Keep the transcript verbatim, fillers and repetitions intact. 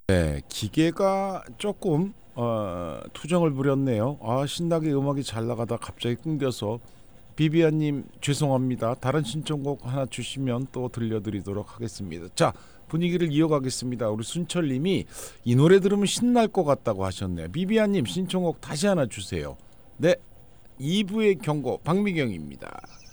네, 기계가 조금 어, 투정을 부렸네요. 아, 신나게 음악이 잘 나가다 갑자기 끊겨서 비비안님 죄송합니다. 다른 신청곡 하나 주시면 또 들려드리도록 하겠습니다. 자, 분위기를 이어가겠습니다. 우리 순철님이 이 노래 들으면 신날 것 같다고 하셨네요. 비비안님 신청곡 다시 하나 주세요. 네, 이 부의 경고 박미경입니다.